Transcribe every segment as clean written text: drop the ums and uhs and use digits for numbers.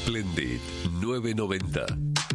Splendid 990.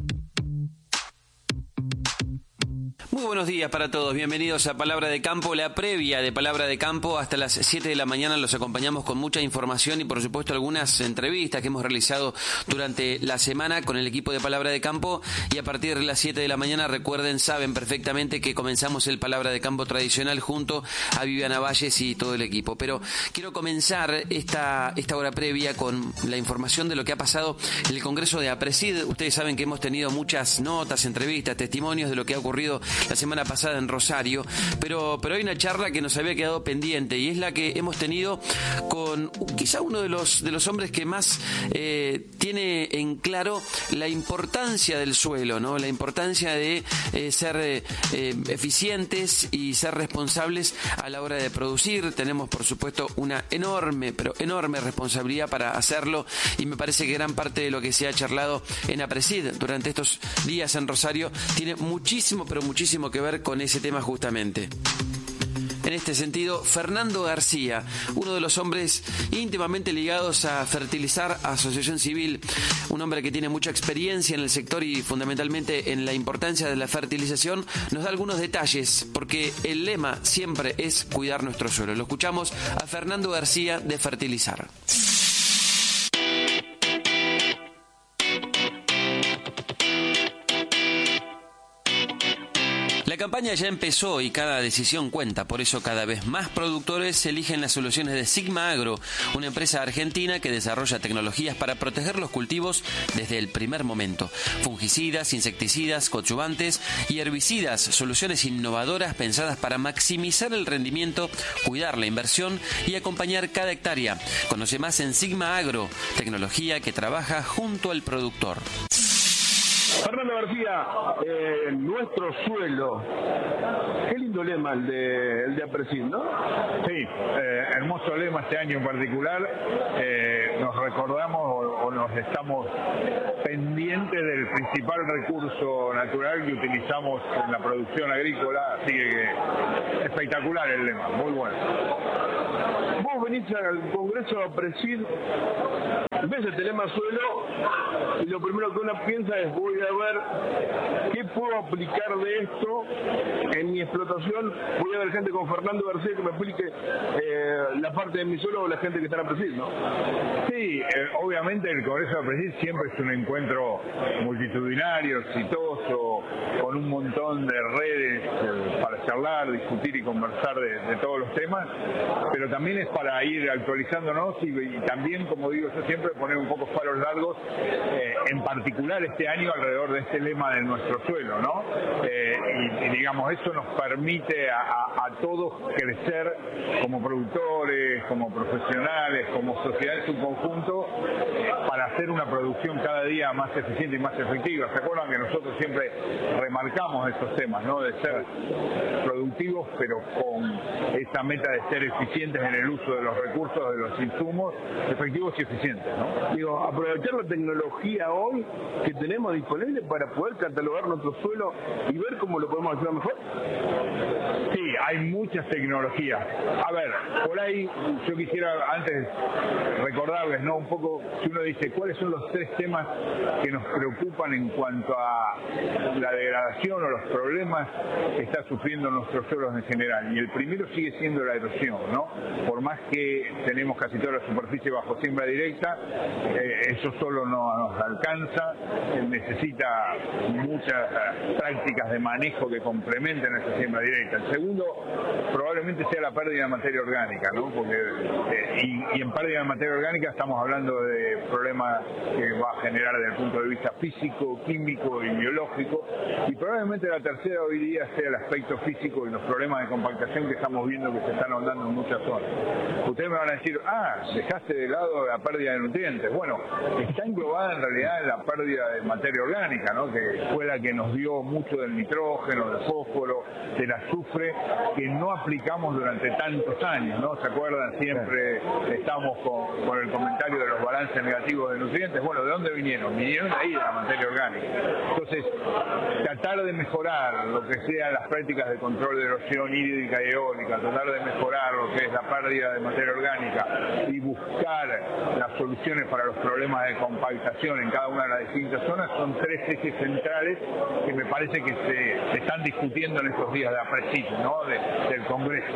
Muy buenos días para todos, bienvenidos a Palabra de Campo, la previa de Palabra de Campo. Hasta las 7 de la mañana los acompañamos con mucha información y por supuesto algunas entrevistas que hemos realizado durante la semana con el equipo de Palabra de Campo, y a partir de las 7 de la mañana, recuerden, saben perfectamente que comenzamos el Palabra de Campo tradicional junto a Viviana Valles y todo el equipo. Pero quiero comenzar esta hora previa con la información de lo que ha pasado en el Congreso de APRESID. Ustedes saben que hemos tenido muchas notas, entrevistas, testimonios de lo que ha ocurrido la semana pasada en Rosario, pero hay una charla que nos había quedado pendiente y es la que hemos tenido con quizá uno de los hombres que más tiene en claro la importancia del suelo, ¿no? La importancia de ser eficientes y ser responsables a la hora de producir. Tenemos por supuesto una enorme, pero enorme responsabilidad para hacerlo, y me parece que gran parte de lo que se ha charlado en APRESID durante estos días en Rosario tiene muchísimo, pero muchísimo que ver con ese tema justamente. En este sentido, Fernando García, uno de los hombres íntimamente ligados a Fertilizar, Asociación Civil, un hombre que tiene mucha experiencia en el sector y fundamentalmente en la importancia de la fertilización, nos da algunos detalles, porque el lema siempre es cuidar nuestro suelo. Lo escuchamos a Fernando García de Fertilizar. La campaña ya empezó y cada decisión cuenta, por eso cada vez más productores eligen las soluciones de Sigma Agro, una empresa argentina que desarrolla tecnologías para proteger los cultivos desde el primer momento. Fungicidas, insecticidas, coadyuvantes y herbicidas, soluciones innovadoras pensadas para maximizar el rendimiento, cuidar la inversión y acompañar cada hectárea. Conoce más en Sigma Agro, tecnología que trabaja junto al productor. Fernando García, nuestro suelo. Qué lindo lema el de APRESID, ¿no? Sí, hermoso lema este año en particular. Nos recordamos o nos estamos pendientes del principal recurso natural que utilizamos en la producción agrícola, así que espectacular el lema, muy bueno. Vos venís al Congreso de APRESID, ves este lema suelo y lo primero que uno piensa es: voy a ver qué puedo aplicar de esto en mi explotación. Voy a ver gente con Fernando García que me explique la parte de mi suelo o la gente que está en APRESID, ¿no? Sí, obviamente el Congreso de APRESID siempre es un encuentro multitudinario, exitoso, con un montón de redes para charlar, discutir y conversar de todos los temas, pero también es para ir actualizándonos y también, como digo yo siempre, poner un poco palos largos, en particular este año alrededor de este lema de nuestro suelo, ¿no? Y digamos, eso nos permite a todos crecer como productores, como profesionales, como sociedad en su conjunto, para hacer una producción cada día más eficiente y más efectiva. ¿Se acuerdan que nosotros siempre remarcamos estos temas, ¿no? De ser productivos, pero con esa meta de ser eficientes en el uso de los recursos, de los insumos, efectivos y eficientes, ¿no? Digo, aprovechar la tecnología hoy que tenemos disponible para poder catalogar nuestro suelo y ver cómo lo podemos hacer mejor. Sí, hay muchas tecnologías. A ver, por ahí yo quisiera antes recordarles, ¿no? Un poco, si uno dice, ¿cuáles son los 3 temas que nos preocupan en cuanto a la degradación o los problemas que está sufriendo nuestros suelos en general? Y el primero sigue siendo la erosión, ¿no? Por más que tenemos casi toda la superficie bajo siembra directa, eso solo no nos alcanza, necesita muchas prácticas de manejo que complementen esa siembra directa. El segundo probablemente sea la pérdida de materia orgánica, ¿no? Porque, y en pérdida de materia orgánica estamos hablando de problemas que va a generar desde el punto de vista físico, químico y biológico, y probablemente la tercera hoy día sea el aspecto físico y los problemas de compactación que estamos viendo que se están ahondando en muchas zonas. Ustedes me van a decir, dejaste de lado la pérdida de nutrientes. Bueno, está englobada en realidad en la pérdida de materia orgánica, ¿no? Que fue la que nos dio mucho del nitrógeno, del fósforo, del azufre, que no aplicamos durante tantos años, ¿no? ¿Se acuerdan? Siempre estamos con el comentario de los balances negativos de nutrientes. Bueno, ¿de dónde vinieron? Vinieron de ahí, de la materia orgánica. Entonces, tratar de mejorar lo que sean las prácticas de control de erosión hídrica y eólica, tratar de mejorar lo que es la pérdida de materia orgánica y buscar las soluciones para los problemas de compactación en cada una de las distintas zonas, son tres ejes centrales que me parece que se están discutiendo en estos días de APRESID, ¿no? Del Congreso.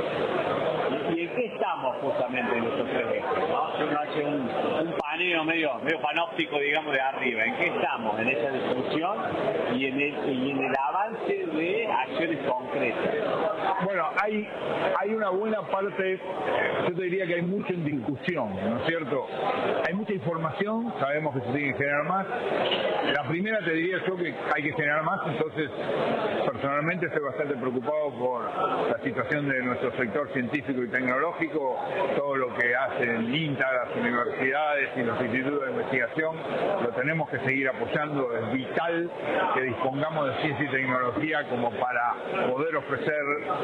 ¿Y en qué estamos justamente en estos tres ejes, ¿no? Si uno hace un paneo medio panóptico, digamos, de arriba, ¿en qué estamos? En esa discusión y en el avance de acciones concretas. Bueno, hay una buena parte, yo te diría que hay mucho en discusión, ¿no es cierto? Hay mucha información, sabemos que se tiene que generar más. La primera te diría yo que hay que generar más, entonces personalmente estoy bastante preocupado por la situación de nuestro sector científico y tecnológico, todo lo que hacen INTA, las universidades y los institutos de investigación, lo tenemos que seguir apoyando, es vital que dispongamos de ciencia y tecnología como para poder ofrecer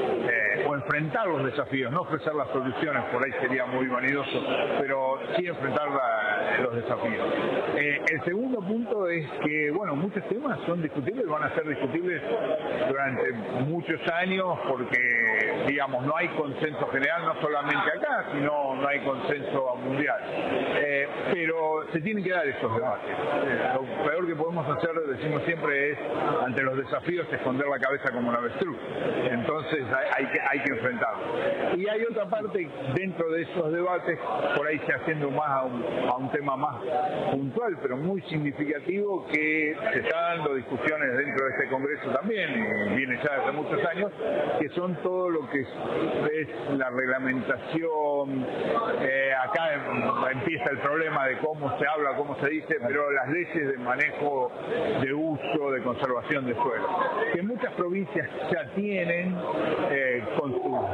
o enfrentar los desafíos, no ofrecer las soluciones, por ahí sería muy vanidoso, pero sí enfrentar los desafíos. El segundo punto es que, bueno, muchos temas son discutibles, van a ser discutibles durante muchos años porque, digamos, no hay consenso general, no solamente acá, sino no hay consenso mundial. Pero se tienen que dar estos debates. Lo peor que podemos hacer, decimos siempre, es ante los desafíos esconder la cabeza como un avestruz. Entonces hay que enfrentarlo. Y hay otra parte dentro de esos debates, por ahí se haciendo más a un tema más puntual, pero muy significativo, que se está dando discusiones dentro de este Congreso también, y viene ya desde muchos años, que son todo lo que es la reglamentación. Acá empieza el problema de cómo se habla, cómo se dice, pero las leyes de manejo, de uso, de conservación de suelo, que muchas provincias ya tienen, con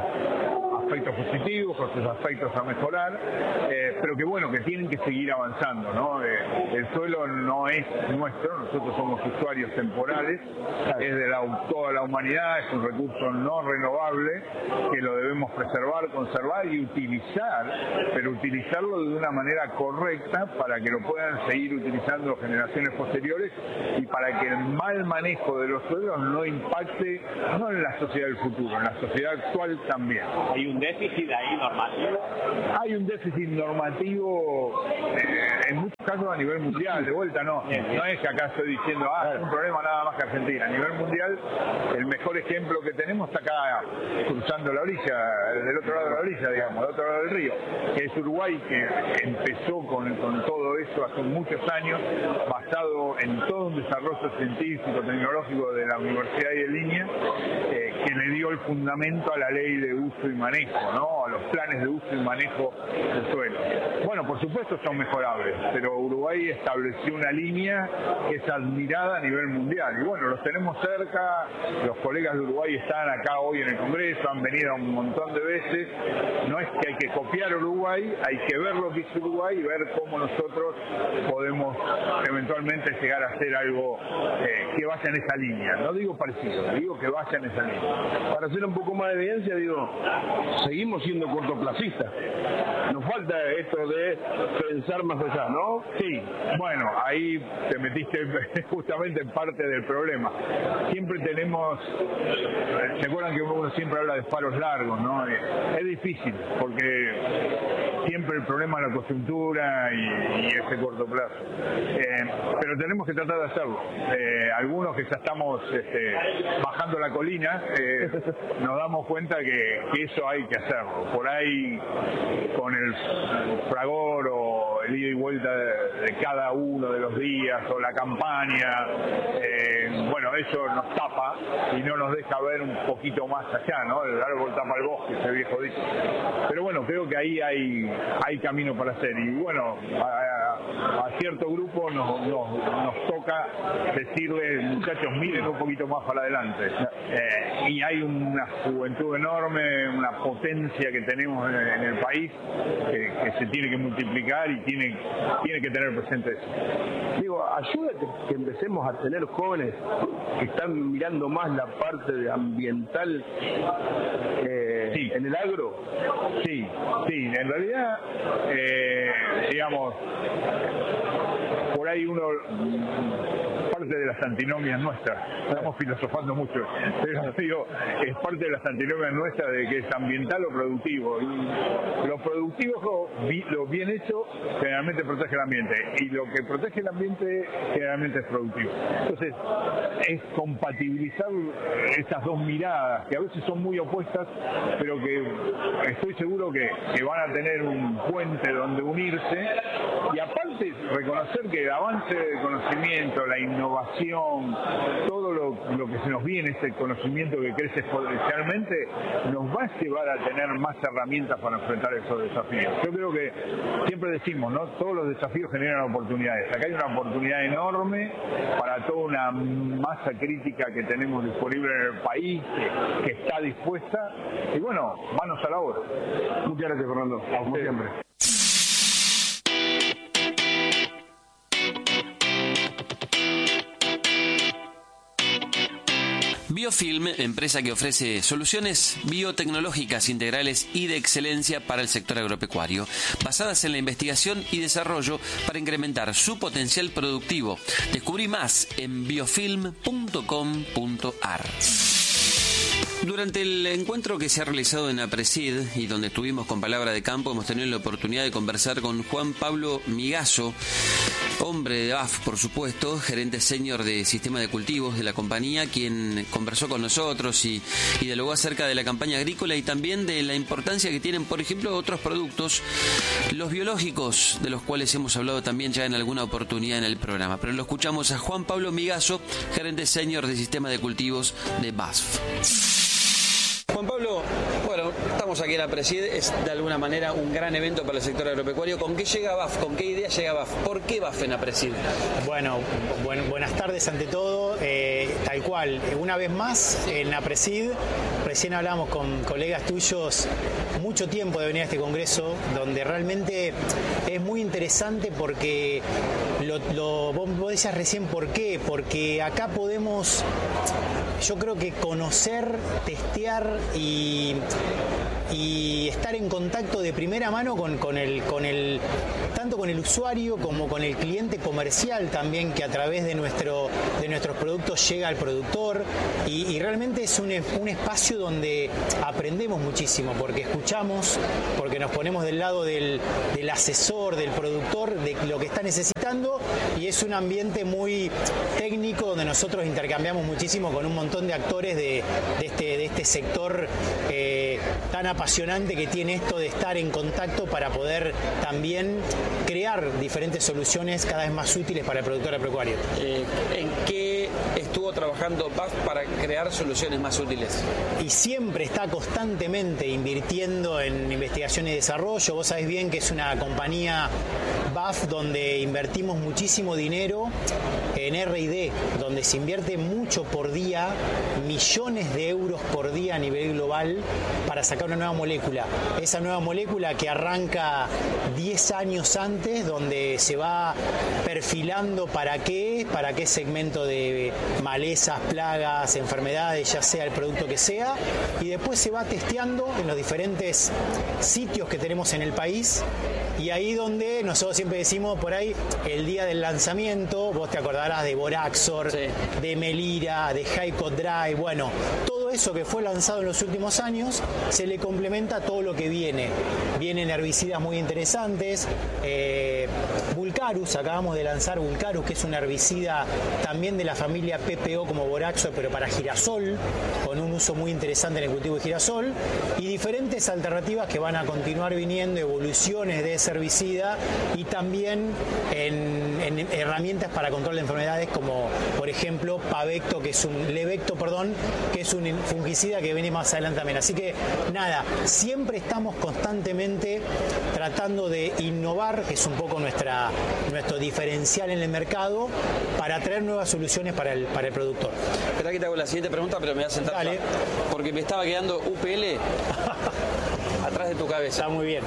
sus aspectos positivos, con sus aspectos a mejorar, pero que bueno, que tienen que seguir avanzando, ¿no? El suelo no es nuestro, nosotros somos usuarios temporales, es de toda la humanidad, es un recurso no renovable que lo debemos preservar, conservar y utilizar, pero utilizarlo de una manera correcta para que lo puedan seguir utilizando generaciones posteriores y para que el mal manejo de los suelos no impacte, no en la sociedad del futuro, en la sociedad actual también. ¿Hay un déficit ahí normativo? Hay un déficit normativo en muchos casos a nivel mundial, de vuelta no es que acá estoy diciendo, es un problema nada más que Argentina. A nivel mundial, el mejor ejemplo que tenemos está acá cruzando la orilla, del otro lado de la orilla, digamos, del otro lado del río, que es Uruguay, que empezó con todo eso hace muchos años, basado en todo un desarrollo científico, tecnológico de la Universidad y de Línea, que le dio el fundamento a la ley de uso y manejo, ¿no? A los planes de uso y manejo del suelo. Bueno, por supuesto son mejorables, pero Uruguay estableció una línea que es admirada a nivel mundial. Y bueno, los tenemos cerca, los colegas de Uruguay están acá hoy en el Congreso, han venido un montón de veces. No es que hay que copiar Uruguay, hay que ver lo que hizo Uruguay y ver cómo nosotros podemos eventualmente llegar a hacer algo que vaya en esa línea. No digo parecido, digo que vaya en esa línea. Para hacer un poco más de evidencia, digo, seguimos siendo cortoplacistas. Nos falta esto de pensar más allá, ¿no? Sí, bueno, ahí te metiste justamente en parte del problema. Siempre tenemos, ¿se acuerdan que uno siempre habla de faros largos, no? Es difícil, porque siempre el problema es la coyuntura y ese corto plazo. Pero tenemos que tratar de hacerlo. Algunos que ya estamos bajando la colina, nos damos cuenta que eso hay que hacerlo. Por ahí, con el fragor o el ida y vuelta de cada uno de los días o la campaña, bueno, eso nos tapa y no nos deja ver un poquito más allá, ¿no? El árbol tapa el bosque, ese viejo dicho. Pero bueno, creo que ahí hay camino para hacer. Y bueno, a cierto grupo nos toca decirle, muchachos, miren un poquito más para adelante. Y hay una juventud enorme, una potencia que tenemos en el país que se tiene que multiplicar y tiene que tener presente eso. Digo, ayuda que empecemos a tener jóvenes que están mirando más la parte de ambiental sí. En el agro. Sí, en realidad digamos, por ahí uno, parte de las antinomias nuestras, estamos filosofando mucho, pero digo, es parte de las antinomias nuestras de que es ambiental o productivo. Y lo productivo, lo bien hecho, generalmente protege el ambiente, y lo que protege el ambiente generalmente es productivo. Entonces, es compatibilizar esas dos miradas, que a veces son muy opuestas, pero que estoy seguro que van a tener un puente donde unirse, y aparte reconocer que el avance del conocimiento, la innovación, todo lo que se nos viene, ese conocimiento que crece exponencialmente, nos va a llevar a tener más herramientas para enfrentar esos desafíos. Yo creo que siempre decimos, ¿no? Todos los desafíos generan oportunidades. Acá hay una oportunidad enorme para toda una masa crítica que tenemos disponible en el país, que está dispuesta, y bueno, manos a la obra. Muchas gracias, Fernando, como siempre. Biofilm, empresa que ofrece soluciones biotecnológicas integrales y de excelencia para el sector agropecuario, basadas en la investigación y desarrollo para incrementar su potencial productivo. Descubrí más en biofilm.com.ar. Durante el encuentro que se ha realizado en APRESID y donde estuvimos con Palabra de Campo, hemos tenido la oportunidad de conversar con Juan Pablo Migaso, hombre de BASF, por supuesto, gerente senior de sistema de cultivos de la compañía, quien conversó con nosotros y dialogó acerca de la campaña agrícola y también de la importancia que tienen, por ejemplo, otros productos, los biológicos, de los cuales hemos hablado también ya en alguna oportunidad en el programa. Pero lo escuchamos a Juan Pablo Migaso, gerente senior de sistema de cultivos de BASF. Juan Pablo, bueno, estamos aquí en APRESID, es de alguna manera un gran evento para el sector agropecuario. ¿Con qué llega BASF? ¿Con qué idea llega BASF? ¿Por qué BASF en APRESID? Bueno, buenas tardes ante todo. Tal cual, una vez más en APRESID, recién hablamos con colegas tuyos, mucho tiempo de venir a este congreso, donde realmente es muy interesante porque vos decías recién por qué, porque acá podemos, yo creo que conocer, testear y estar en contacto de primera mano con el tanto con el usuario como con el cliente comercial también, que a través de nuestros productos llega al productor, y realmente es un espacio donde aprendemos muchísimo, porque escuchamos, porque nos ponemos del lado del asesor, del productor, de lo que está necesitando, y es un ambiente muy técnico donde nosotros intercambiamos muchísimo con un montón de actores de este sector tan apasionante que tiene esto de estar en contacto para poder también crear diferentes soluciones cada vez más útiles para el productor agropecuario. ¿En qué estuvo trabajando BASF para crear soluciones más útiles? Y siempre está constantemente invirtiendo en investigación y desarrollo. Vos sabés bien que es una compañía BASF donde invertimos muchísimo dinero en R&D, donde se invierte mucho por día, millones de euros por día a nivel global para sacar una nueva molécula. Esa nueva molécula que arranca 10 años antes, donde se va perfilando para qué segmento de malezas, plagas, enfermedades, ya sea el producto que sea, y después se va testeando en los diferentes sitios que tenemos en el país. Y ahí donde nosotros siempre decimos, por ahí, el día del lanzamiento, vos te acordarás de Boraxor, sí, de Melira, de Hycot Dry, bueno, todo eso que fue lanzado en los últimos años, se le complementa todo lo que viene. Vienen herbicidas muy interesantes, Vulcarus, acabamos de lanzar Vulcarus, que es un herbicida también de la familia PPO como Boraxor, pero para girasol, con un uso muy interesante en el cultivo de girasol, y diferentes alternativas que van a continuar viniendo, evoluciones de ese herbicida, y también en herramientas para control de enfermedades como, por ejemplo, Levecto, que es un fungicida que viene más adelante también. Así que nada, siempre estamos constantemente tratando de innovar, que es un poco nuestro diferencial en el mercado, para traer nuevas soluciones para el productor. Espera que te hago la siguiente pregunta, pero me voy a sentar. Dale. Porque me estaba quedando UPL atrás de tu cabeza. Está muy bien.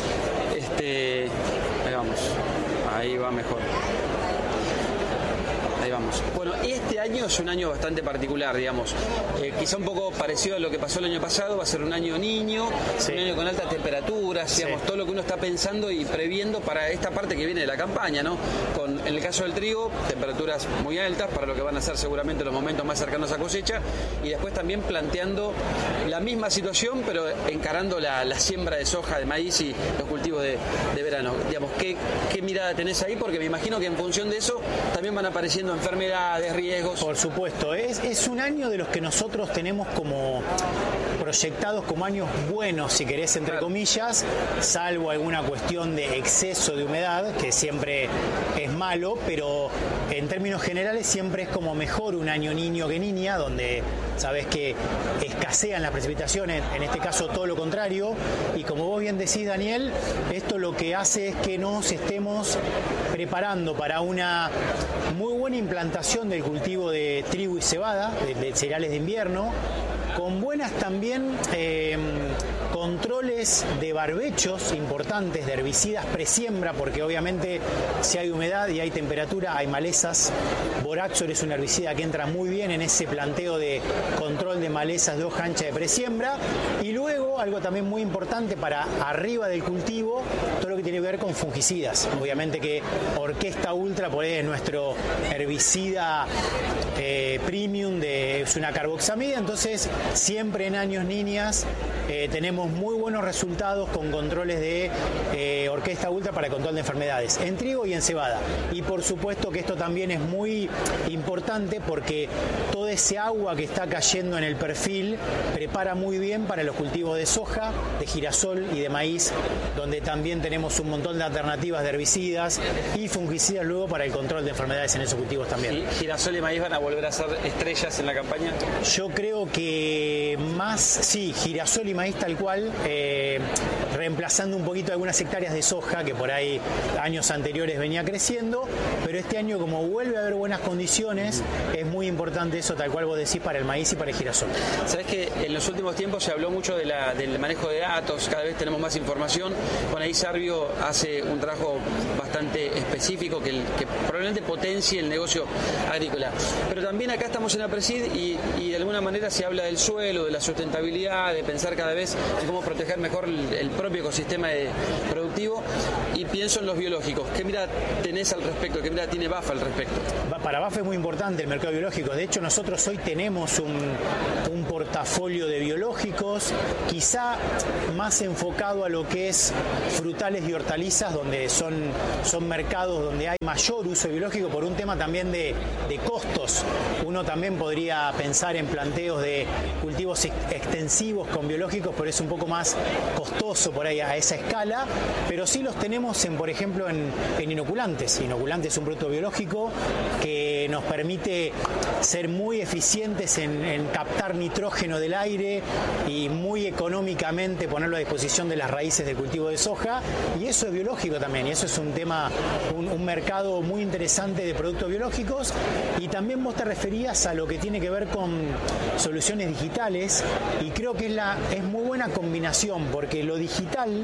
Ahí vamos. Ahí va mejor. Ahí vamos. Bueno, este año es un año bastante particular, digamos. Quizá un poco parecido a lo que pasó el año pasado. Va a ser un año niño, sí. Un año con altas temperaturas, digamos, sí. Todo lo que uno está pensando y previendo para esta parte que viene de la campaña, ¿no? En el caso del trigo, temperaturas muy altas para lo que van a ser seguramente los momentos más cercanos a cosecha, y después también planteando la misma situación, pero encarando la siembra de soja, de maíz y los cultivos de verano. Digamos, ¿qué mirada tenés ahí? Porque me imagino que en función de eso también van apareciendo enfermedades, riesgos. Por supuesto, es un año de los que nosotros tenemos como proyectados como años buenos, si querés, entre claro. comillas, salvo alguna cuestión de exceso de humedad, que siempre es malo, pero en términos generales siempre es como mejor un año niño que niña, donde sabés que escasean las precipitaciones, en este caso todo lo contrario, y como vos bien decís, Daniel, esto lo que hace es que nos estemos preparando para una muy buena implantación del cultivo de trigo y cebada, de cereales de invierno, con buenas también controles de barbechos importantes, de herbicidas presiembra, porque obviamente si hay humedad y hay temperatura, hay malezas. Boraxor es un herbicida que entra muy bien en ese planteo de control de malezas de hoja ancha de presiembra. Y luego, algo también muy importante para arriba del cultivo, todo lo que tiene que ver con fungicidas. Obviamente que Orquesta Ultra, por ahí es nuestro herbicida premium, es una carboxamida, entonces siempre en años niñas tenemos muy buenos resultados con controles de Orquesta Ultra para control de enfermedades en trigo y en cebada. Y por supuesto que esto también es muy importante porque todo ese agua que está cayendo en el perfil prepara muy bien para los cultivos de soja, de girasol y de maíz, donde también tenemos un montón de alternativas de herbicidas y fungicidas luego para el control de enfermedades en esos cultivos también. ¿Y girasol y maíz van a volver a ser estrellas en la campaña? Yo creo que más, sí, girasol y maíz tal cual, reemplazando un poquito algunas hectáreas de soja que por ahí años anteriores venía creciendo, pero este año como vuelve a haber buenas condiciones, es muy importante eso tal cual vos decís para el maíz y para el girasol. Sabés que en los últimos tiempos se habló mucho del manejo de datos, cada vez tenemos más información. Bueno, ahí Sarvio hace un trabajo bastante específico que probablemente potencie el negocio agrícola. Pero también acá estamos en APRESID y de alguna manera se habla del suelo, de la sustentabilidad, de pensar cada vez en cómo proteger mejor el propio ecosistema productivo, y pienso en los biológicos. ¿Qué mirada tenés al respecto? ¿Qué mirada tiene BAFA al respecto? Para BAFA es muy importante el mercado biológico. De hecho, nosotros hoy tenemos un portafolio de biológicos, quizá más enfocado a lo que es frutales y hortalizas, donde son mercados donde hay mayor uso de biológico por un tema también de costos. Uno también podría pensar en planteos de cultivos extensivos con biológicos, pero es un poco más costoso por ahí a esa escala, pero sí los tenemos por ejemplo en inoculantes. Inoculantes es un producto biológico que nos permite ser muy eficientes en captar nitrógeno del aire y muy económicamente ponerlo a disposición de las raíces del cultivo de soja, y eso es biológico también, y eso es un tema, un mercado muy interesante de productos biológicos. Y también vos te referías a lo que tiene que ver con soluciones digitales, y creo que es muy buena combinación, porque lo digital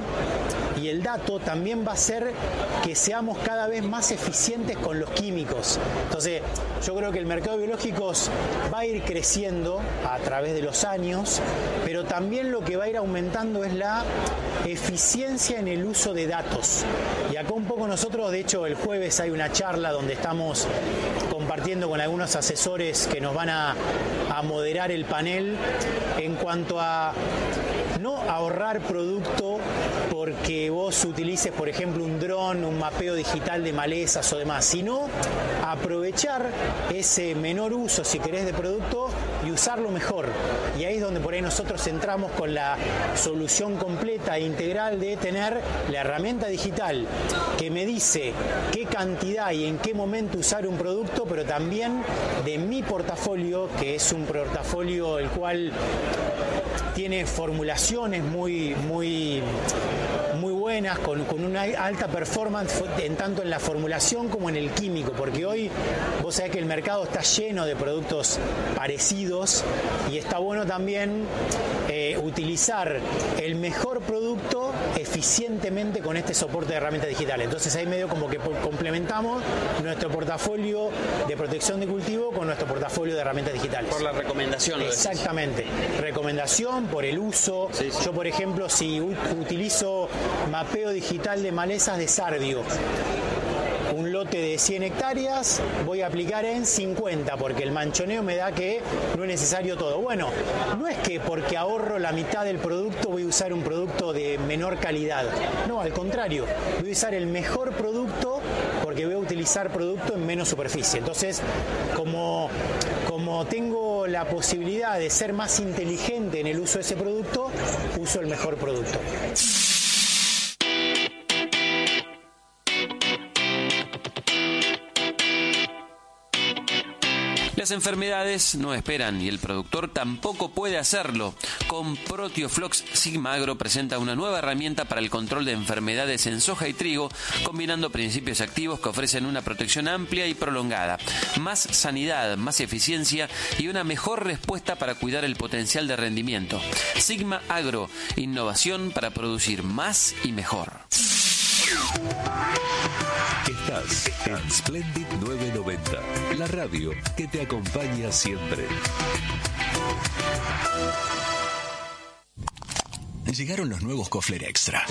y el dato también va a hacer que seamos cada vez más eficientes con los químicos. Entonces, yo creo que el mercado de biológicos va a ir creciendo a través de los años, pero también lo que va a ir aumentando es la eficiencia en el uso de datos. Y acá un poco nosotros, de hecho, el jueves hay una charla donde estamos compartiendo con algunos asesores que nos van a moderar el panel en cuanto a no ahorrar producto porque vos utilices, por ejemplo, un dron, un mapeo digital de malezas o demás, sino aprovechar ese menor uso, si querés, de producto y usarlo mejor. Y ahí es donde por ahí nosotros entramos con la solución completa e integral de tener la herramienta digital que me dice qué cantidad y en qué momento usar un producto, pero también de mi portafolio, que es un portafolio el cual tiene formulaciones muy buenas, con una alta performance en tanto en la formulación como en el químico, porque hoy vos sabés que el mercado está lleno de productos parecidos y está bueno también utilizar el mejor producto eficientemente con este soporte de herramientas digitales. Entonces ahí medio como que complementamos nuestro portafolio de protección de cultivo con nuestro portafolio de herramientas digitales. Por la recomendación. Exactamente. Recomendación por el uso. Sí. Yo, por ejemplo, si utilizo mapeo digital de malezas de sardio, un lote de 100 hectáreas, voy a aplicar en 50 porque el manchoneo me da que no es necesario todo. Bueno, no es que porque ahorro la mitad del producto voy a usar un producto de menor calidad. No, al contrario, voy a usar el mejor producto porque voy a utilizar producto en menos superficie. Entonces, como tengo la posibilidad de ser más inteligente en el uso de ese producto, uso el mejor producto. Las enfermedades no esperan y el productor tampoco puede hacerlo. Con Proteoflox, Sigma Agro presenta una nueva herramienta para el control de enfermedades en soja y trigo, combinando principios activos que ofrecen una protección amplia y prolongada, más sanidad, más eficiencia y una mejor respuesta para cuidar el potencial de rendimiento. Sigma Agro, innovación para producir más y mejor. Estás en Splendid 990, la radio que te acompaña siempre. Llegaron los nuevos Kofler Extra.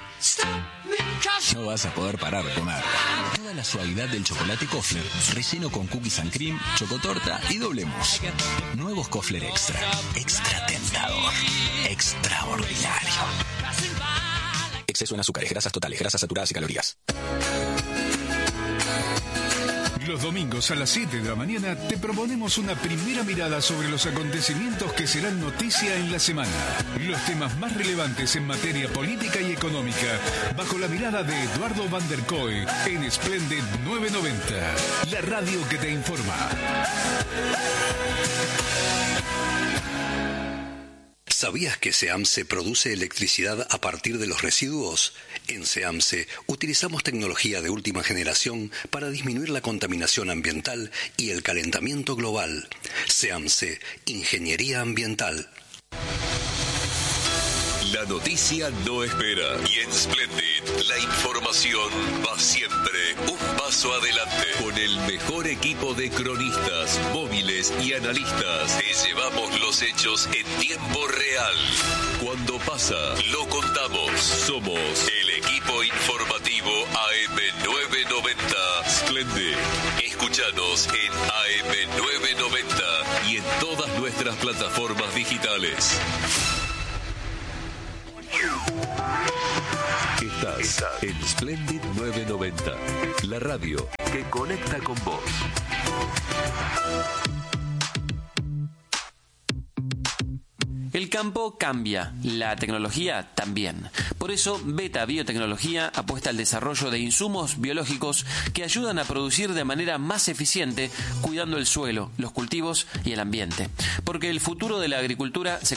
No vas a poder parar de comer. Toda la suavidad del chocolate Kofler, relleno con cookies and cream, chocotorta y doble mousse. Nuevos Kofler Extra. Extra tentador. Extraordinario. Exceso en azúcares, grasas totales, grasas saturadas y calorías. Los domingos a las 7 de la mañana te proponemos una primera mirada sobre los acontecimientos que serán noticia en la semana. Los temas más relevantes en materia política y económica, bajo la mirada de Eduardo Van der Kooi en Splendid 990, la radio que te informa. ¿Sabías que SEAMSE produce electricidad a partir de los residuos? En SEAMSE utilizamos tecnología de última generación para disminuir la contaminación ambiental y el calentamiento global. SEAMSE, Ingeniería Ambiental. La noticia no espera y en Splendid la información va siempre un paso adelante. Con el mejor equipo de cronistas, móviles y analistas te llevamos los hechos en tiempo real. Cuando pasa, lo contamos. Somos el equipo informativo AM990 Splendid. Escúchanos en AM990 y en todas nuestras plataformas digitales. Estás en Splendid 990, la radio que conecta con vos. El campo cambia, la tecnología también. Por eso, Beta Biotecnología apuesta al desarrollo de insumos biológicos que ayudan a producir de manera más eficiente, cuidando el suelo, los cultivos y el ambiente. Porque el futuro de la agricultura se